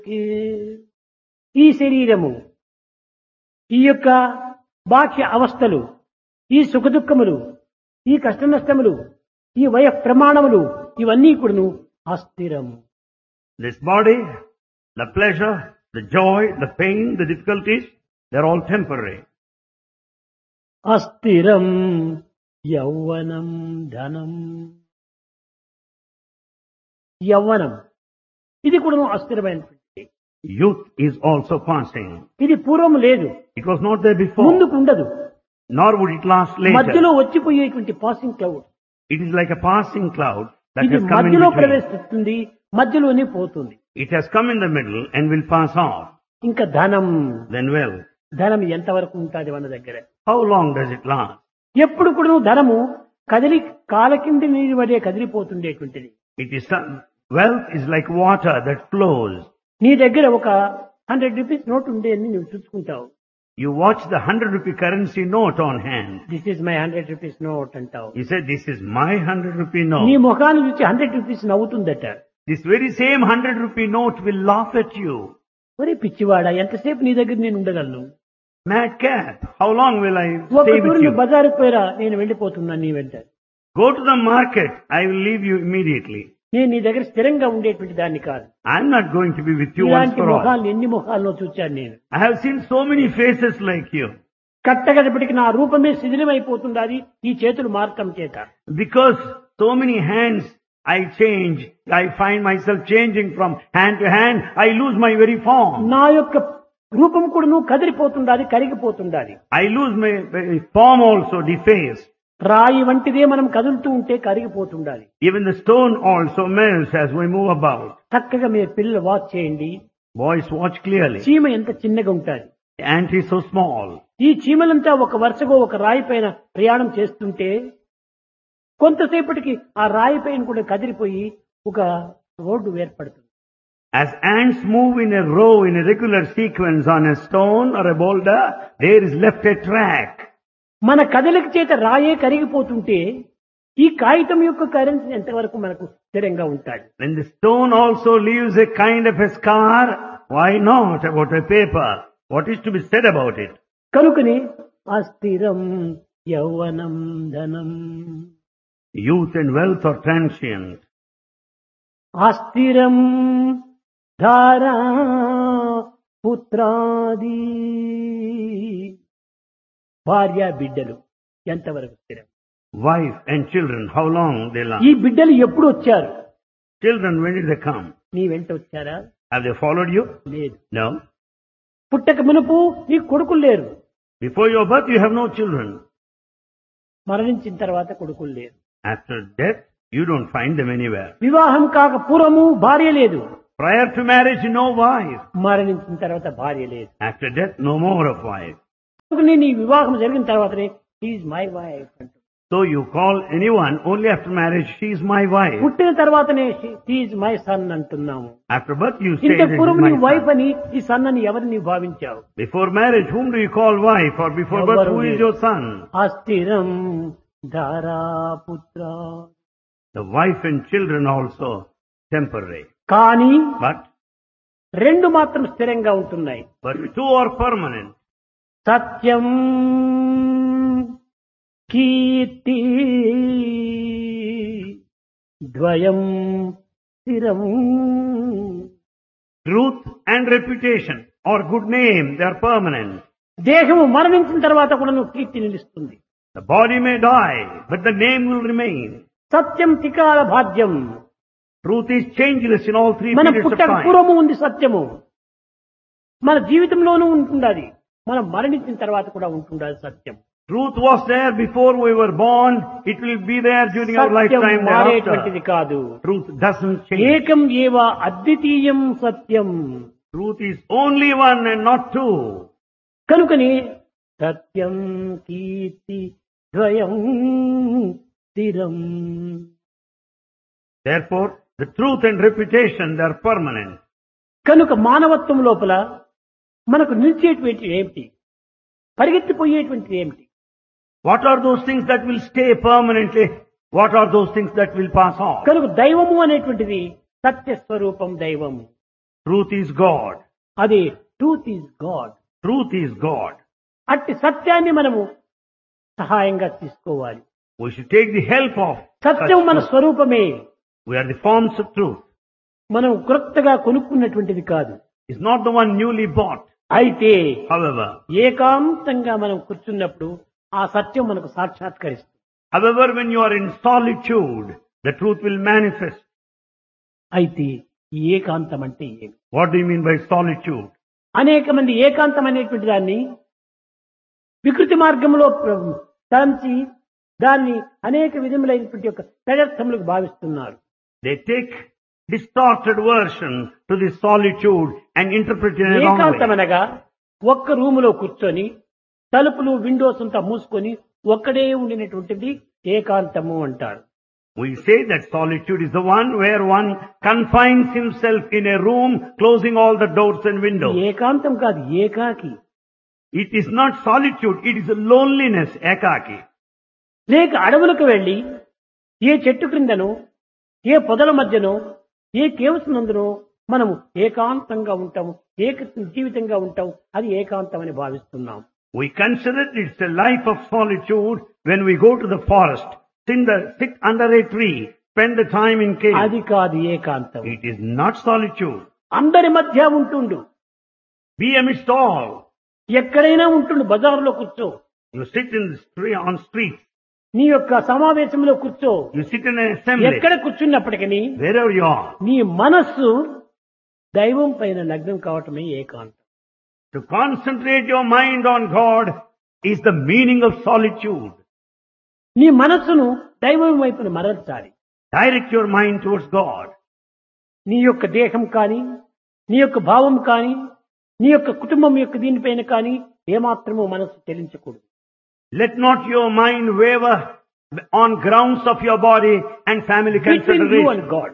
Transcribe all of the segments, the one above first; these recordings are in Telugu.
ఈ శరీరము, ఈ యొక్క బాహ్య అవస్థలు, ఈ సుఖదుఖములు, ఈ కష్ట నష్టములు, ఈ వయ ప్రమాణములు ఇవన్నీ కూడాను అస్థిరము. This body, the pleasure, the joy, the pain, the difficulties, they're all temporary. అస్థిరం యౌవనం ధనం. యౌవనం ఇది కూడాను అస్థిరమైనటువంటి. Youth is also passing. ఇది పూర్వం లేదు, It was not there before, ముందుకు ఉండదు, nor would it last మధ్యలో later. వచ్చిపోయేటువంటి passing cloud. It is like a passing cloud that ఇది has come in మధ్యలో between. ప్రవేశిస్తుంది, మధ్యలోనే పోతుంది. It has come in the middle and will pass off. ఇంకా ధనం, Then wealth. ధనం ఎంతవరకు ఉంటుంది మన దగ్గర? How long does it last? ఎప్పుడు కూడా ధనము కదిలి కాల కింద నీరు వడే కదిలిపోతుండేటువంటిది. It is wealth is like water that flows. నీ దగ్గర ఒక 100 రూపీస్ నోట్ ఉండే అని నువ్వు చూసుకుంటావు. You watch the 100 rupee currency note on hand. This is my 100 rupees note అంటావు. You say, this is my 100 rupee నీ note. ముఖాన్ని చూసి 100 rupees నవ్వుతుందట. This very same 100 rupee note will laugh at you. ఒరే పిచ్చివాడా, ఎంతసేపు నీ దగ్గర నేను ఉండగలను? Madcap, how long will I ఒక stay టూరు with you? బజారుకు పోయిరా, నేను వెళ్ళిపోతున్నాను నీ వెంట. Go to the market, I will leave you immediately. నేను నీ దగ్గర స్థిరంగా ఉండేటువంటి దాన్ని కాదు. I'm not going to be with you once ఇలాంటి for all. ముఖాలను ఎన్ని ముఖాలను చూచాను నేను. I have seen so many faces like you. కట్టగడపటికి నా రూపమే శిథిలమైపోతుండాలి ఈ చేతులు మార్చడం చేత. Because so many hands I change, I find myself changing from hand to hand, I lose my very form. నా యొక్క రూపం కూడా నువ్వు కదిలిపోతుండాలి, కరిగిపోతుండాలి. I lose my very form also, defaced. రాయి వంటిదే మనం కదులుతూ ఉంటే కరిగిపోతుండాలి. Even the stone also melts as we move about. చక్కగా మీ పిల్లలు వాచ్ చేయండి. Boys, watch clearly. చీమ ఎంత చిన్నగా ఉంటుంది. The ant is so small. ఈ చీమలంతా ఒక వరుసగా ఒక రాయి పైన ప్రయాణం చేస్తుంటే కొంతసేపటికి ఆ రాయి పైన కూడా కదిలిపోయి ఒక రోడ్డు ఏర్పడుతుంది. As ants move in a row in a regular sequence on a stone or a boulder, there is left a track. మన కదలిక చేత రాయే కరిగిపోతుంటే ఈ కాగితం యొక్క కరెన్సీ ఎంతవరకు మనకు స్థిరంగా ఉంటాడు. When the stone also leaves a kind of a scar, why not about a paper? What is to be said about it? కనుకనే అస్థిరం యౌవనం ధనం. Youth and wealth are transient. అస్థిరం ధారా పుత్రాది. భార్య బిడ్డలు ఎంతవరకు స్థిరం? Wife and children, how long they last? ఈ బిడ్డలు ఎప్పుడు వచ్చారు? Children, when did they come? నీ వెంట వచ్చారా? Have they followed you? లేదు. No. పుట్టక మునుపు నీకు కొడుకులు లేరు. Before your birth, you have no children. మరణించిన తర్వాత కొడుకులు లేరు. After death, you don't find them anywhere. వివాహం కాక పూర్వము భార్య లేదు. Prior to marriage, no wife. మరణించిన తర్వాత భార్య లేదు. After death, no more of wife. నీ వివాహం జరిగిన తర్వాతనే ఈజ్ మై వైఫ్ అంటారు. So you call anyone only after marriage, she is my wife. పుట్టిన తర్వాతనే ఈజ్ మై సన్ అంటున్నాము. After birth, you say ఇంత that is పూర్వం నీ my వైఫ్ son. అని ఈ సన్ అని ఎవరిని భావించావు? Before marriage, whom do you call wife? Or before birth, who is your son? అస్థిరం ధారాపుత్ర. The wife and children also temporary. కానీ But రెండు మాత్రం స్థిరంగా ఉంటున్నాయి. two are permanent. సత్యం కీర్తి ద్వయం స్థిరం. Truth and reputation or good name, they are permanent. దేహము మరణించిన తర్వాత కూడా నువ్వు కీర్తి నిలుస్తుంది. The body may die, but the name will remain. సత్యం త్రికాల భాగ్యం. Truth is changeless in all three మన periods of పుట్టక time. పూర్వము ఉంది సత్యము, మన జీవితంలోనూ ఉంటుండాలి, మనం మరణించిన తర్వాత కూడా ఉంటుండాలి సత్యం. Truth was there before we were born. It will be there during our Satyam lifetime మారేటువంటిది thereafter. కాదు. Truth doesn't change. ఏకం ఏవ అద్వితీయం సత్యం. Truth is only one and not two. కనుకని సత్యం కీర్తి ద్వయం స్థిరం. Therefore, the truth and reputation, they are permanent. కనుక మానవత్వం లోపల మనకు నిలిచేటువంటి ఏమిటి, పరిగెత్తిపోయేటువంటిది ఏమిటి? What are those things that will stay permanently? What are those things that will pass off? కనుక దైవము అనేటువంటిది సత్యస్వరూపం దైవము. Truth is God. అది truth is God. Truth is God. అట్టి సత్యాన్ని మనము సహాయంగా తీసుకోవాలి. We should take the help of such సత్యం మన truth. స్వరూపమే. We are the forms of truth. మనం క్రొత్తగా కొనుక్కున్నటువంటిది కాదు. It's not the one newly bought. అయితే However, ఏకాంతంగా మనం కూర్చున్నప్పుడు ఆ సత్యం మనకు సాక్షాత్కరిస్తుంది. when you are in solitude, the truth will manifest. అయితే ఈ ఏకాంతం అంటే ఏమి? What do you mean by solitude? అనేక మంది ఏకాంతం అనేటువంటి దాన్ని వికృతి మార్గంలో తాంచి దాన్ని అనేక విధములైనటువంటి యొక్క పెడర్థములకు భావిస్తున్నారు. They take distorted version to this solitude and interpret it in a wrong ఏకాంతం way. అనగా ఒక్క రూములో కూర్చొని తలుపులు విండోస్ అంతా మూసుకొని ఒక్కడే ఉండినటువంటిది ఏకాంతము అంటారు. We say that solitude is the one where one confines himself in a room, closing all the doors and windows. ఏకాంతం కాదు, ఏకాకి. It is not solitude, it is a loneliness, ekaki. లేక అడవులకు వెళ్లి ఏ చెట్టు క్రిందనో ఏ పొదల మధ్యనో ఏ కేవ్స్ నందునో మనము ఏకాంతంగా ఉంటాము, జీవితంగా ఉంటాం. అది ఏకాంతం అని భావిస్తున్నాం. We consider it's a life of solitude when we go to the forest, sit under a tree, spend the time in cave. అది కాదు ఏకాంతం. It is not solitude. అందరి మధ్య ఉంటుండు, Be amidst all. ఎక్కడైనా ఉంటుండు. బజార్లో కూర్చో, You sit in the street, on streets. నీ యొక్క సమావేశంలో కూర్చో, You sit in an assembly. ఎక్కడ కూర్చున్నప్పటికీ Wherever you are. నీ మనస్సు దైవం పైన లగ్నం కావటమే ఏకాంతం. To concentrate your mind on God is the meaning of solitude. నీ మనస్సును దైవం వైపున మరల్చాలి. Direct your mind towards God. నీ యొక్క దేహం కానీ, నీ యొక్క భావం కానీ, నీ యొక్క కుటుంబం యొక్క దీనిపైన కానీ ఏమాత్రమూ మనస్సు చెలించకూడదు. Let not your mind waver on grounds of your body and family Between you and consideration. God.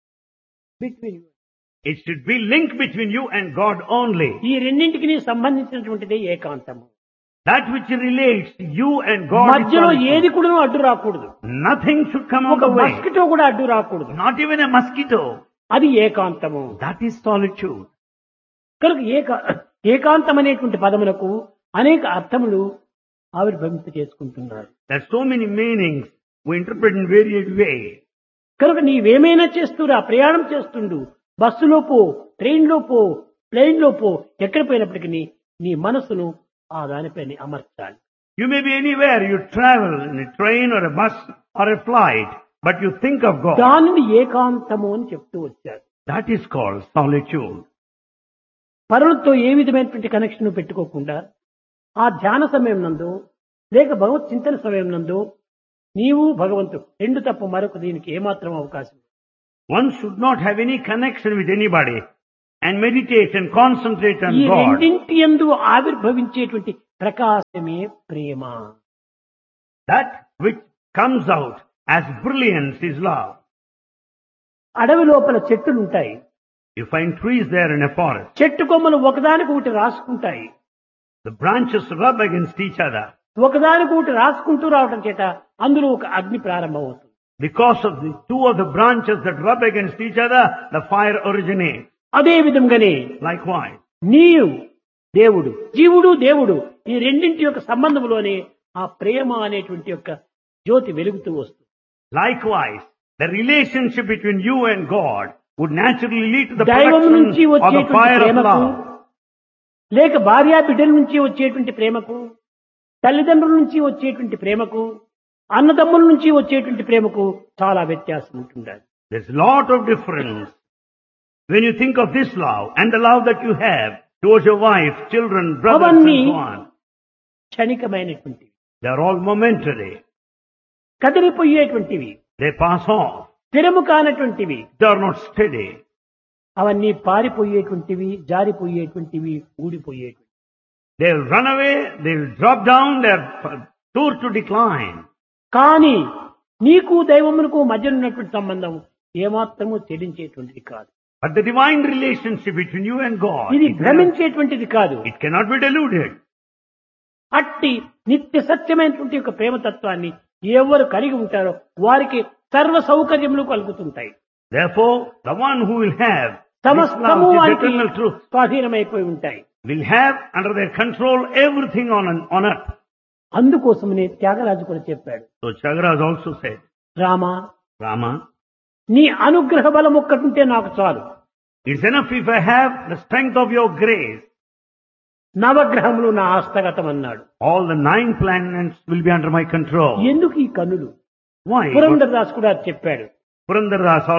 Between you. It should be linked between you and God only. ఈ రెండింటికి సంబంధించినటువంటిది ఏకాంతము. That which relates you and God is మధ్యలో solitude. ఏది కూడా అడ్డు రాకూడదు. Nothing should come on ఒక the way. మస్కిటో కూడా అడ్డు రాకూడదు. Not even a mosquito. అది ఏకాంతము. That is solitude. కనుక ఏకాంతం అనేటువంటి పదములకు అనేక అర్థములు ఆవిర్భవింప చేసుకుంటున్నారు. There are so many meanings we interpret in varied ways. కనుక నీవేమైనా చేస్తురా, ప్రయాణం చేస్తుండు, బస్సులో పో, ట్రైన్లో పో, ప్లేన్ లో పో, ఎక్కడ పోయినప్పటికీ నీ మనసును ఆ దానిపైన అమర్చాలి. You may be anywhere, you travel in a train or a bus or a flight, but you think of God. దానిని ఏకాంతము అని చెప్తూ వచ్చారు. That is called solitude. పరులతో ఏ విధమైనటువంటి కనెక్షన్ పెట్టుకోకుండా ఆ ధ్యాన సమయం నందు లేక భగవత్ చింతన సమయం నందు నీవు భగవంతుడు రెండు తప్ప మరొక దీనికి ఏమాత్రం అవకాశం. One should not have any connection with anybody and meditate and concentrate on ఈ God. రెండింటి యందు ఆవిర్భవించేటువంటి ప్రకాశమే ప్రేమ. That which comes out as brilliance is love. అడవి లోపల చెట్టులు ఉంటాయి. You find trees there in a forest. చెట్టు కొమ్మలు ఒకదానికి ఒకటి రాసుకుంటాయి. The branches rub against each other. ఒకదానికి ఒకటి రాసుకుంటూ రావడం చేత అందులో ఒక అగ్ని ప్రారంభమవుతుంది. Because of the two of the branches that rub against each other, the fire originates. అదే విధంగానే Likewise, నీవు దేవుడు, జీవుడు దేవుడు, ఈ రెండింటి యొక్క సంబంధంలోనే ఆ ప్రేమ అనేటువంటి యొక్క జ్యోతి వెలుగుతూ వస్తుంది. likewise, the relationship between you and God would naturally lead to the దైవం నుంచి production of the వచ్చేటువంటి fire of ప్రేమకు, love. లేక భార్యా బిడ్డల నుంచి వచ్చేటువంటి ప్రేమకు, తల్లిదండ్రుల నుంచి వచ్చేటువంటి ప్రేమకు, అన్నదమ్ముల నుంచి వచ్చేటువంటి ప్రేమకు చాలా వ్యత్యాసం ఉంటుంది. There's a lot of difference when you think of this love and the love that you have towards your wife, children, brothers and అవన్నీ so on. క్షణికమైనటువంటివి, They are all momentary. కదిలిపోయేటువంటివి, They pass off. స్థిరము కానటువంటివి, They are not steady. అవన్నీ పారిపోయేటువంటివి, జారిపోయేటువంటివి, ఊడిపోయేటువంటివి. They will run away, they will drop down, they are sure to decline. కానీ నీకు దైవమునకు మధ్య ఉన్నటువంటి సంబంధం ఏమాత్రము చెల్లించేటువంటిది కాదు. But the divine relationship between you and God, ఇది భ్రమించేటువంటిది కాదు. it cannot be deluded. అట్టి నిత్య సత్యమైనటువంటి యొక్క ప్రేమతత్వాన్ని ఎవరు కలిగి ఉంటారో వారికి సర్వ సౌకర్యములు కలుగుతుంటాయి. Therefore, the one who will have సమస్తము Islam is వారికి eternal truth. స్వాధీనమైపోయి ఉంటాయి. Will have under their control everything on earth. అందుకోసమనే త్యాగరాజు కూడా చెప్పాడు, So Tyagaraja also said, Rama Rama, నీ అనుగ్రహ బలం ఒక్కటుంటే నాకు చాలు, it's enough if I have the strength of your grace. నవగ్రహములు నా హస్తగతం అన్నాడు. All the 9 planets will be under my control. ఎందుకు ఈ కన్నులు? Why? పురంధరదాస్ కూడా చెప్పాడు. Purandaras